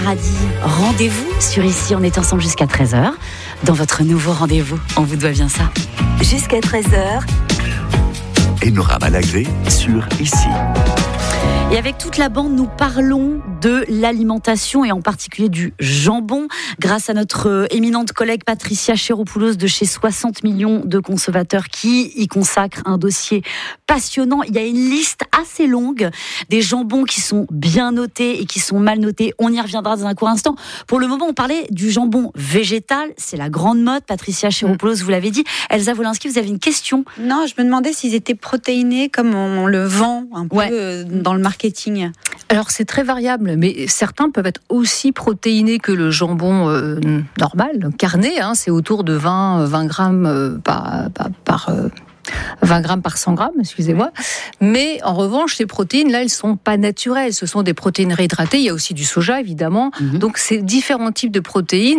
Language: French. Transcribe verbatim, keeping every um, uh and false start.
Paradis, rendez-vous sur Ici, on est ensemble jusqu'à treize heures. Dans votre nouveau rendez-vous, on vous doit bien ça. Jusqu'à treize heures. Enora Malagré sur Ici. Et avec toute la bande, nous parlons de l'alimentation et en particulier du jambon grâce à notre éminente collègue Patricia Chéropoulos de chez soixante millions de consommateurs qui y consacre un dossier passionnant. Il y a une liste assez longue des jambons qui sont bien notés et qui sont mal notés. On y reviendra dans un court instant. Pour le moment, on parlait du jambon végétal. C'est la grande mode. Patricia Chéropoulos, vous l'avez dit. Elsa Wolinski, vous avez une question ? Non, je me demandais s'ils étaient protéinés comme on le vend un peu Ouais. dans le marketing. Alors c'est très variable, mais certains peuvent être aussi protéinés que le jambon euh, normal, carné, hein, c'est autour de vingt, vingt grammes euh, par, par, par euh, vingt grammes par cent grammes, excusez-moi. Mais en revanche, ces protéines, là, elles sont pas naturelles. Ce sont des protéines réhydratées. Il y a aussi du soja, évidemment. Mm-hmm. Donc c'est différents types de protéines.